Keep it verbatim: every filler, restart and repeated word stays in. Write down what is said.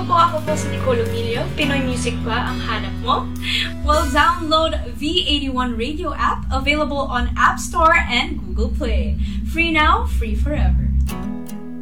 po, ako po si Nicole Emilio. Pinoy Music ba ang hanap mo? Well, download V eighty-one Radio app, available on App Store and Google Play. Free now, free forever.